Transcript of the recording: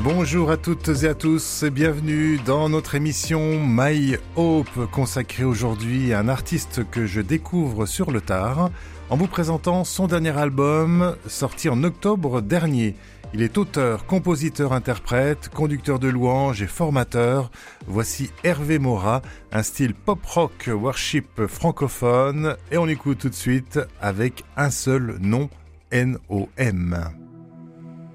Bonjour à toutes et à tous et bienvenue dans notre émission My Hope consacrée aujourd'hui à un artiste que je découvre sur le tard en vous présentant son dernier album sorti en octobre dernier. Il est auteur, compositeur, interprète, conducteur de louanges et formateur. Voici Hervé Morat, un style pop-rock worship francophone et on l'écoute tout de suite avec un seul nom, N-O-M.